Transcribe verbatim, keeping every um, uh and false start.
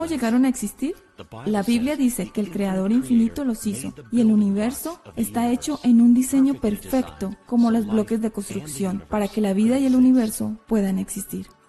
llegaron a existir? La Biblia dice que el Creador infinito los hizo, y el universo está hecho en un diseño perfecto, como los bloques de construcción, para que la vida y el universo puedan existir.